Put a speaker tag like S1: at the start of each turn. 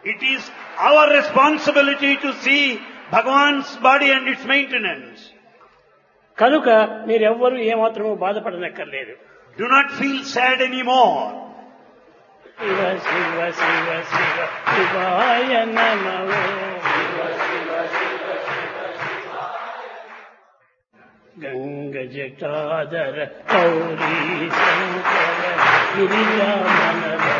S1: It is our responsibility to see Bhagavan's body and its maintenance.
S2: కనుక మీరెవ్వరూ ఏమాత్రమూ బాధపడనక్కర్లేదు.
S1: Do not feel sad anymore.
S2: Shiva Shiva Shiva Shiva శివాయ నమః. గంగ జటాధర గౌరీ శంకర గిరిజామన